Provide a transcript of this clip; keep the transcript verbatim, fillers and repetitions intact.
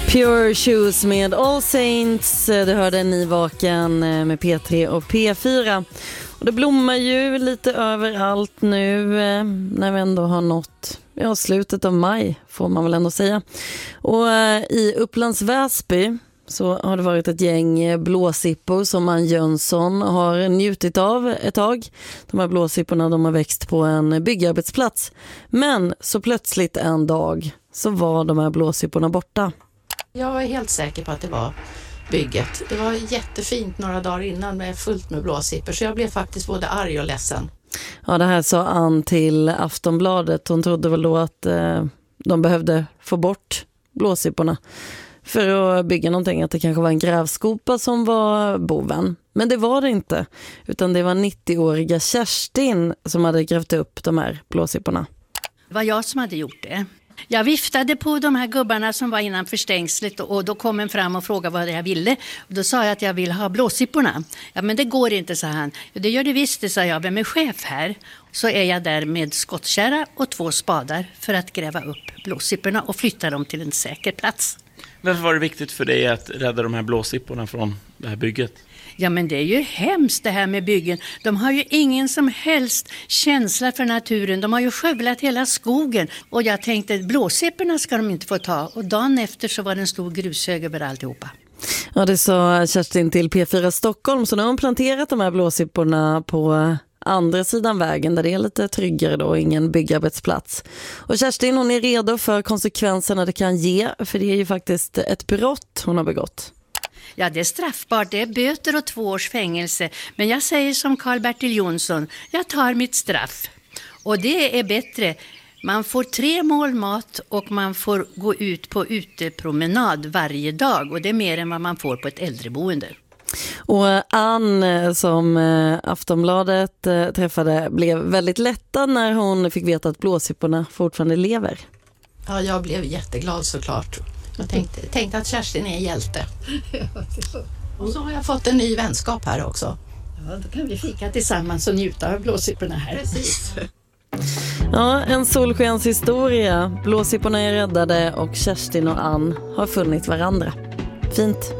Pure Shoes med All Saints. Du hörde Nyvaken med P tre och P fyra. Och det blommar ju lite överallt nu när vi ändå har nått ja, slutet av maj, får man väl ändå säga. Och i Upplands Väsby så har det varit ett gäng blåsippor som Ann Jönsson har njutit av ett tag. De här blåsipporna de har växt på en byggarbetsplats. Men så plötsligt en dag så var de här blåsipporna borta. Jag var helt säker på att det var bygget. Det var jättefint några dagar innan med fullt med blåsippor, så jag blev faktiskt både arg och ledsen. Ja, det här sa Ann till Aftonbladet. Hon trodde väl då att eh, de behövde få bort blåsipporna för att bygga någonting, att det kanske var en grävskopa som var boven. Men det var det inte, utan det var nittioåriga Kerstin som hade grävt upp de här blåsipporna. Det var jag som hade gjort det. Jag viftade på de här gubbarna som var innanför stängslet och då kom en fram och frågade vad jag ville. Och då sa jag att jag vill ha blåsipporna. Ja, men det går inte, sa han. Det gör det visst, det sa jag. Vem är chef här? Så är jag där med skottkärra och två spadar för att gräva upp blåsipporna och flytta dem till en säker plats. Varför var det viktigt för dig att rädda de här blåsipporna från det här bygget? Ja, men det är ju hemskt det här med byggen. De har ju ingen som helst känsla för naturen. De har ju skövlat hela skogen. Och jag tänkte, blåsipporna ska de inte få ta. Och dagen efter så var det en stor grushög över alltihopa. Ja, det sa Kerstin till P fyra Stockholm. Så nu har hon planterat de här blåsipporna på andra sidan vägen där det är lite tryggare då, ingen byggarbetsplats. Och Kerstin, hon är redo för konsekvenserna det kan ge. För det är ju faktiskt ett brott hon har begått. Ja, det är straffbart. Det är böter och två års fängelse. Men jag säger som Karl-Bertil Jonsson, jag tar mitt straff. Och det är bättre. Man får tre mål mat och man får gå ut på utepromenad varje dag. Och det är mer än vad man får på ett äldreboende. Och Ann som Aftonbladet träffade blev väldigt lättad när hon fick veta att blåsipporna fortfarande lever. Ja, jag blev jätteglad såklart. Jag tänkte, tänkte att Kerstin är en hjälte. Och så har jag fått en ny vänskap här också. Ja, då kan vi fika tillsammans och njuta av blåsipporna här. Precis. Ja, en solskenshistoria. Blåsipporna är räddade och Kerstin och Ann har funnit varandra. Fint.